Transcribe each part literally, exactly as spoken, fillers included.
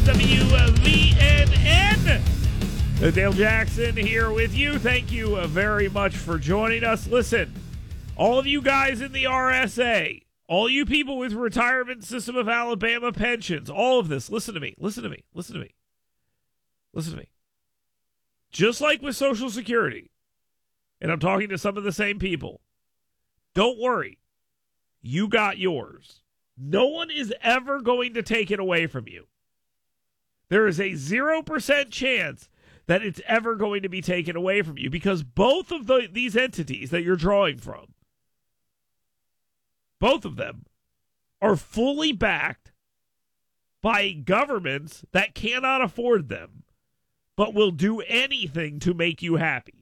W V N N. Dale Jackson here with you. Thank you very much for joining us. Listen, all of you guys in the R S A, all you people with Retirement System of Alabama pensions, all of this, listen to me, listen to me, listen to me, listen to me. Just like with Social Security, and I'm talking to some of the same people, don't worry. You got yours. No one is ever going to take it away from you. There is a zero percent chance that it's ever going to be taken away from you because both of the, these entities that you're drawing from, both of them are fully backed by governments that cannot afford them, but will do anything to make you happy.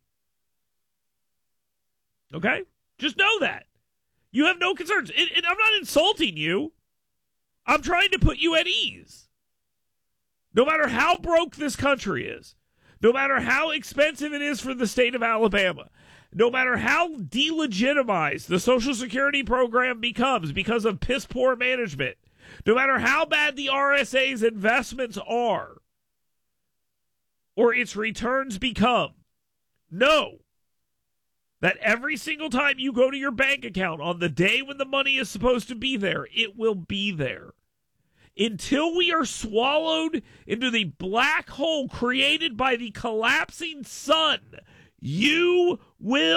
Okay? Just know that. You have no concerns. And, and I'm not insulting you. I'm trying to put you at ease. No matter how broke this country is, no matter how expensive it is for the state of Alabama, no matter how delegitimized the Social Security program becomes because of piss-poor management, no matter how bad the R S A's investments are or its returns become, know that every single time you go to your bank account on the day when the money is supposed to be there, it will be there. Until we are swallowed into the black hole created by the collapsing sun, you will